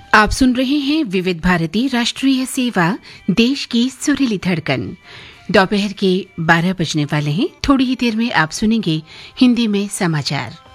आप सुन रहे हैं विविध भारती राष्ट्रीय सेवा, देश की सुरीली धड़कन। दोपहर के 12 बजने वाले हैं। थोड़ी ही देर में आप सुनेंगे हिंदी में समाचार।